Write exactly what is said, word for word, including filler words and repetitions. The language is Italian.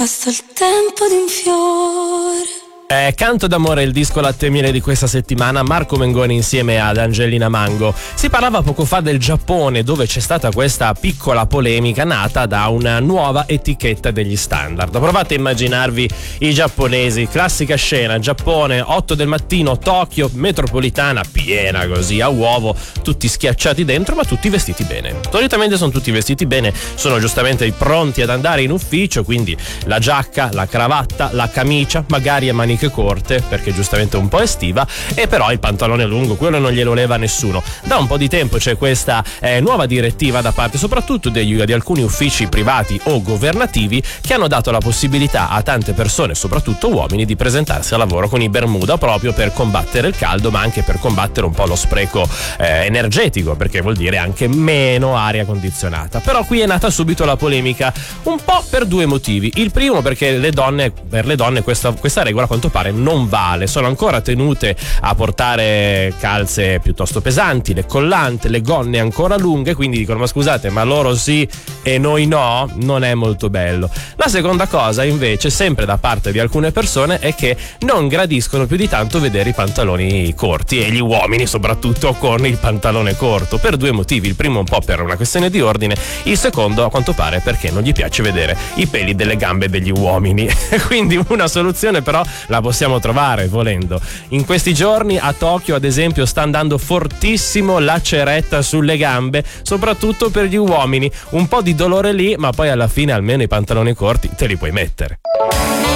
basta il tempo di un fiore. Eh, Canto d'amore, il disco latte e miele di questa settimana, Marco Mengoni insieme ad Angelina Mango. Si parlava poco fa del Giappone, dove c'è stata questa piccola polemica nata da una nuova etichetta degli standard. Provate a immaginarvi i giapponesi, classica scena, Giappone, otto del mattino, Tokyo, metropolitana piena così a uovo, tutti schiacciati dentro ma tutti vestiti bene. Solitamente sono tutti vestiti bene, sono giustamente pronti ad andare in ufficio, quindi la giacca, la cravatta, la camicia, magari a maniche corte perché giustamente un po' estiva, e però il pantalone lungo quello non glielo leva nessuno. Da un po' di tempo c'è questa eh, nuova direttiva da parte soprattutto degli, di alcuni uffici privati o governativi che hanno dato la possibilità a tante persone, soprattutto uomini, di presentarsi al lavoro con i bermuda proprio per combattere il caldo, ma anche per combattere un po' lo spreco eh, energetico, perché vuol dire anche meno aria condizionata. Però qui è nata subito la polemica, un po' per due motivi. Il primo perché le donne, per le donne questa, questa regola a quanto pare non vale, sono ancora tenute a portare calze piuttosto pesanti, le collante, le gonne ancora lunghe, quindi dicono ma scusate, ma loro sì e noi no, non è molto bello. La seconda cosa invece, sempre da parte di alcune persone, è che non gradiscono più di tanto vedere i pantaloni corti, e gli uomini soprattutto con il pantalone corto, per due motivi. Il primo un po' per una questione di ordine, il secondo a quanto pare perché non gli piace vedere i peli delle gambe degli uomini. Quindi una soluzione però la possiamo trovare volendo. In questi giorni a Tokyo ad esempio sta andando fortissimo la ceretta sulle gambe, soprattutto per gli uomini. Un po' di dolore lì, ma poi alla fine almeno i pantaloni corti te li puoi mettere.